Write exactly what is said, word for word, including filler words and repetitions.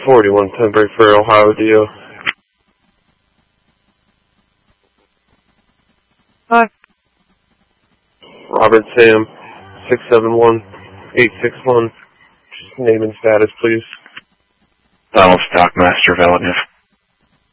forty-one Pembroke for Ohio D O. Hi. Robert Sam, six seven one, eight six one. Just name and status, please. Donald Stockmaster, Valid